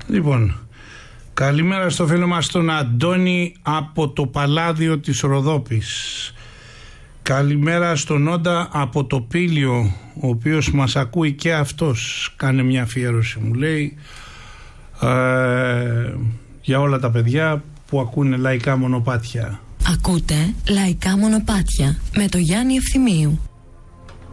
Λοιπόν, καλημέρα στο φίλο μας τον Αντώνη από το Παλάδιο της Ροδόπης. Καλημέρα στον Όντα από το Πήλιο, ο οποίος μας ακούει και αυτός. Κάνε μια αφιέρωση, μου λέει, για όλα τα παιδιά που ακούνε λαϊκά μονοπάτια. Ακούτε λαϊκά μονοπάτια με το Γιάννη Ευθυμίου.